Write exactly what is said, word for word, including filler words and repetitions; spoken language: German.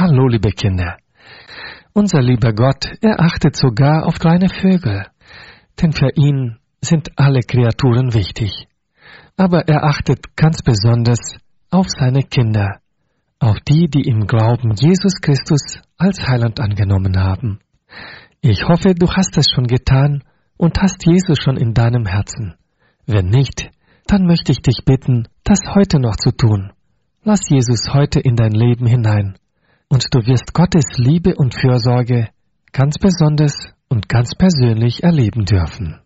Hallo, liebe Kinder. Unser lieber Gott, er achtet sogar auf kleine Vögel, denn für ihn sind alle Kreaturen wichtig. Aber er achtet ganz besonders auf seine Kinder, auf die, die im Glauben Jesus Christus als Heiland angenommen haben. Ich hoffe, du hast es schon getan und hast Jesus schon in deinem Herzen. Wenn nicht, dann möchte ich dich bitten, das heute noch zu tun. Lass Jesus heute in dein Leben hinein und du wirst Gottes Liebe und Fürsorge ganz besonders und ganz persönlich erleben dürfen.